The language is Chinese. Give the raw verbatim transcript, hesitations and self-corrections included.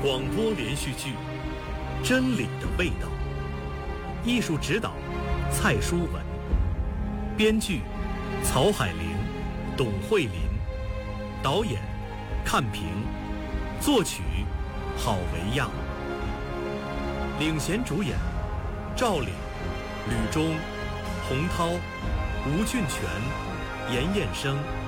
广播连续剧《真理的味道》，艺术指导蔡淑文，编剧曹海玲、董慧琳，导演看平，作曲郝维亚，领衔主演赵岭、吕中、洪涛、吴俊全、严彦生。